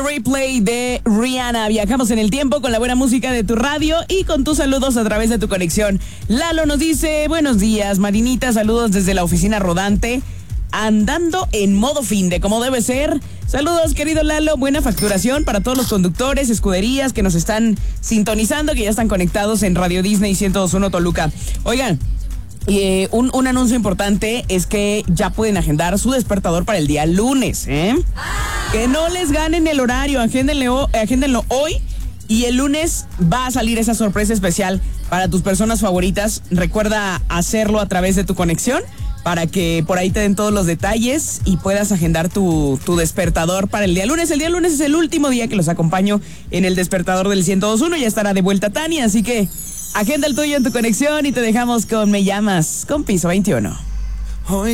Replay de Rihanna. Viajamos en el tiempo con la buena música de tu radio y con tus saludos a través de tu conexión. Lalo nos dice, buenos días, Marinita, saludos desde la oficina rodante, andando en modo finde, como debe ser. Saludos, querido Lalo, buena facturación para todos los conductores, escuderías que nos están sintonizando, que ya están conectados en Radio Disney 102.1 Toluca. Oigan, un anuncio importante es que ya pueden agendar su despertador para el día lunes, ¿eh? Que no les ganen el horario, agéndenlo hoy y el lunes va a salir esa sorpresa especial para tus personas favoritas. Recuerda hacerlo a través de tu conexión para que por ahí te den todos los detalles y puedas agendar tu despertador para el día lunes. El día lunes es el último día que los acompaño en el despertador del 102.1. Ya estará de vuelta Tania, así que agenda el tuyo en tu conexión y te dejamos con Me Llamas, con Piso 21.